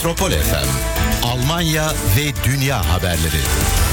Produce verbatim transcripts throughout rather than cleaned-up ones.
Metropol F M, Almanya ve dünya haberleri.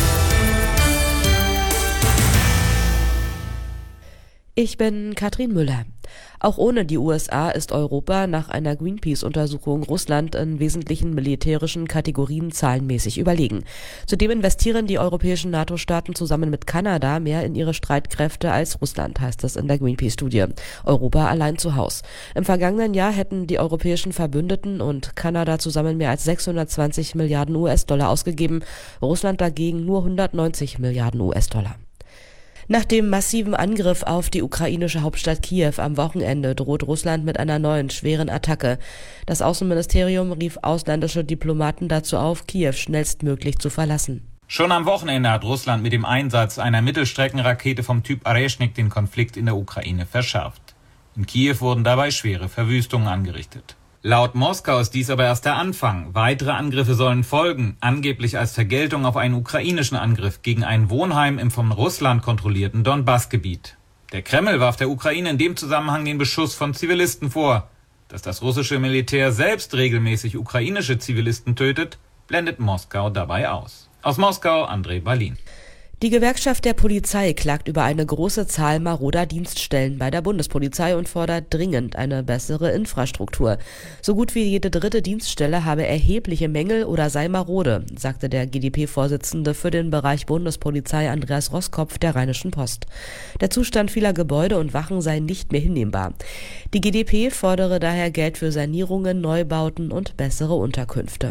Ich bin Katrin Müller. Auch ohne die U S A ist Europa nach einer Greenpeace-Untersuchung Russland in wesentlichen militärischen Kategorien zahlenmäßig überlegen. Zudem investieren die europäischen NATO-Staaten zusammen mit Kanada mehr in ihre Streitkräfte als Russland, heißt es in der Greenpeace-Studie. Europa allein zu Haus. Im vergangenen Jahr hätten die europäischen Verbündeten und Kanada zusammen mehr als sechshundertzwanzig Milliarden U S-Dollar ausgegeben, Russland dagegen nur hundertneunzig Milliarden U S-Dollar. Nach dem massiven Angriff auf die ukrainische Hauptstadt Kiew am Wochenende droht Russland mit einer neuen schweren Attacke. Das Außenministerium rief ausländische Diplomaten dazu auf, Kiew schnellstmöglich zu verlassen. Schon am Wochenende hat Russland mit dem Einsatz einer Mittelstreckenrakete vom Typ Areshnik den Konflikt in der Ukraine verschärft. In Kiew wurden dabei schwere Verwüstungen angerichtet. Laut Moskau ist dies aber erst der Anfang. Weitere Angriffe sollen folgen, angeblich als Vergeltung auf einen ukrainischen Angriff gegen ein Wohnheim im von Russland kontrollierten Donbass-Gebiet. Der Kreml warf der Ukraine in dem Zusammenhang den Beschuss von Zivilisten vor. Dass das russische Militär selbst regelmäßig ukrainische Zivilisten tötet, blendet Moskau dabei aus. Aus Moskau, André Balin. Die Gewerkschaft der Polizei klagt über eine große Zahl maroder Dienststellen bei der Bundespolizei und fordert dringend eine bessere Infrastruktur. So gut wie jede dritte Dienststelle habe erhebliche Mängel oder sei marode, sagte der G d P-Vorsitzende für den Bereich Bundespolizei Andreas Roskopf der Rheinischen Post. Der Zustand vieler Gebäude und Wachen sei nicht mehr hinnehmbar. Die G d P fordere daher Geld für Sanierungen, Neubauten und bessere Unterkünfte.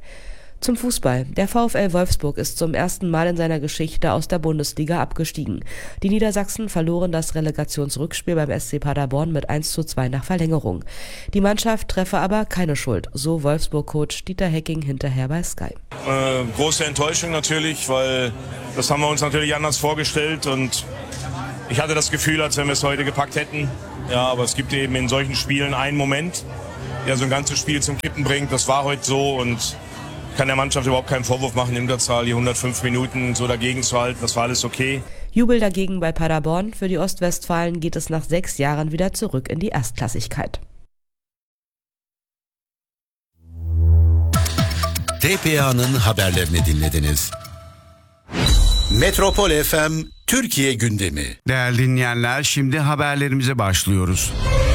Zum Fußball. Der VfL Wolfsburg ist zum ersten Mal in seiner Geschichte aus der Bundesliga abgestiegen. Die Niedersachsen verloren das Relegationsrückspiel beim S C Paderborn mit eins zu zwei nach Verlängerung. Die Mannschaft treffe aber keine Schuld, so Wolfsburg-Coach Dieter Hecking hinterher bei Sky. Äh, große Enttäuschung natürlich, weil das haben wir uns natürlich anders vorgestellt und ich hatte das Gefühl, als wenn wir es heute gepackt hätten. Ja, aber es gibt eben in solchen Spielen einen Moment, der so ein ganzes Spiel zum Kippen bringt. Das war heute so und kann der Mannschaft überhaupt keinen Vorwurf machen, in Unterzahl die hundertfünf Minuten so dagegen zu halten. Das war alles okay. Jubel dagegen bei Paderborn. Für die Ostwestfalen geht es nach sechs Jahren wieder zurück in die Erstklassigkeit. T P A'nın haberlerini dinlediniz. Metropol F M Türkiye gündemi. Değerli dinleyenler, şimdi haberlerimize başlıyoruz.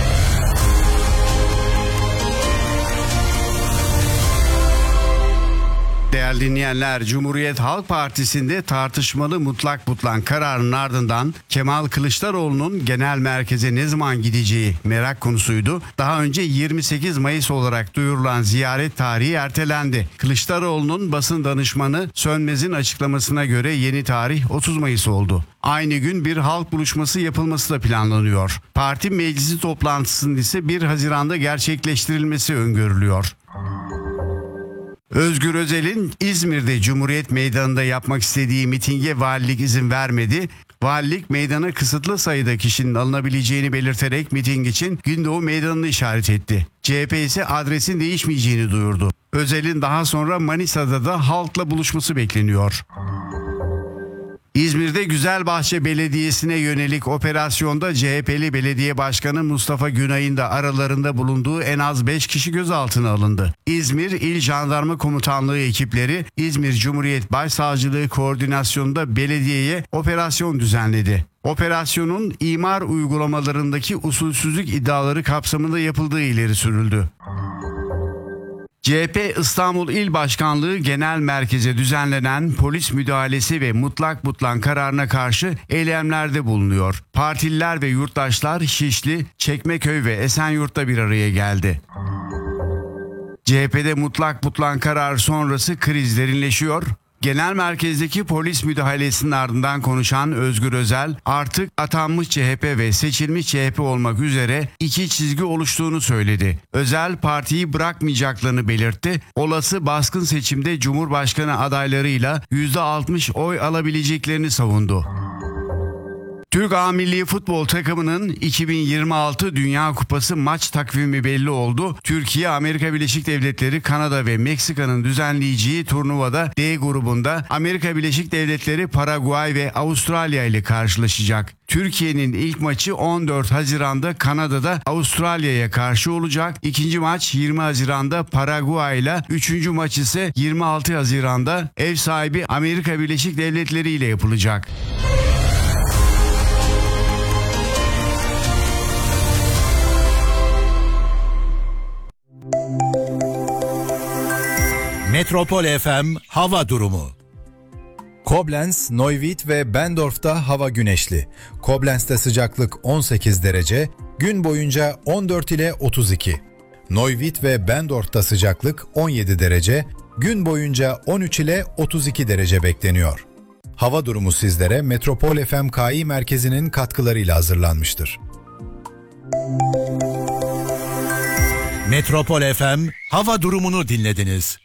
Değerli dinleyenler, Cumhuriyet Halk Partisi'nde tartışmalı mutlak butlan kararının ardından Kemal Kılıçdaroğlu'nun genel merkeze ne zaman gideceği merak konusuydu. Daha önce yirmi sekiz Mayıs olarak duyurulan ziyaret tarihi ertelendi. Kılıçdaroğlu'nun basın danışmanı Sönmez'in açıklamasına göre yeni tarih otuz Mayıs oldu. Aynı gün bir halk buluşması yapılması da planlanıyor. Parti meclisi toplantısının ise bir Haziran'da gerçekleştirilmesi öngörülüyor. Özgür Özel'in İzmir'de Cumhuriyet Meydanı'nda yapmak istediği mitinge valilik izin vermedi. Valilik meydana kısıtlı sayıda kişinin alınabileceğini belirterek miting için Gündoğu Meydanı'nı işaret etti. C H P ise adresin değişmeyeceğini duyurdu. Özel'in daha sonra Manisa'da da halkla buluşması bekleniyor. İzmir'de Güzelbahçe Belediyesi'ne yönelik operasyonda C H P'li belediye başkanı Mustafa Günay'ın da aralarında bulunduğu en az beş kişi gözaltına alındı. İzmir İl Jandarma Komutanlığı ekipleri İzmir Cumhuriyet Başsavcılığı koordinasyonunda belediyeye operasyon düzenledi. Operasyonun imar uygulamalarındaki usulsüzlük iddiaları kapsamında yapıldığı ileri sürüldü. C H P İstanbul İl Başkanlığı Genel Merkez'e düzenlenen polis müdahalesi ve mutlak butlan kararına karşı eylemlerde bulunuyor. Partililer ve yurttaşlar Şişli, Çekmeköy ve Esenyurt'ta bir araya geldi. C H P'de mutlak butlan karar sonrası kriz derinleşiyor. Genel merkezdeki polis müdahalesinin ardından konuşan Özgür Özel, artık atanmış C H P ve seçilmiş C H P olmak üzere iki çizgi oluştuğunu söyledi. Özel partiyi bırakmayacaklarını belirtti. Olası baskın seçimde Cumhurbaşkanı adaylarıyla yüzde altmış oy alabileceklerini savundu. Türk A Milli Futbol takımının iki bin yirmi altı Dünya Kupası maç takvimi belli oldu. Türkiye, Amerika Birleşik Devletleri, Kanada ve Meksika'nın düzenleyeceği turnuvada D grubunda Amerika Birleşik Devletleri, Paraguay ve Avustralya ile karşılaşacak. Türkiye'nin ilk maçı on dört Haziran'da Kanada'da Avustralya'ya karşı olacak. İkinci maç yirmi Haziran'da Paraguay ile, üçüncü maç ise yirmi altı Haziran'da ev sahibi Amerika Birleşik Devletleri ile yapılacak. Metropol F M hava durumu. Koblenz, Neuwied ve Bendorf'ta hava güneşli. Koblenz'te sıcaklık on sekiz derece, gün boyunca on dört ile otuz iki. Neuwied ve Bendorf'ta sıcaklık on yedi derece, gün boyunca on üç ile otuz iki derece bekleniyor. Hava durumu sizlere Metropol F M K İ merkezinin katkılarıyla hazırlanmıştır. Metropol F M hava durumunu dinlediniz.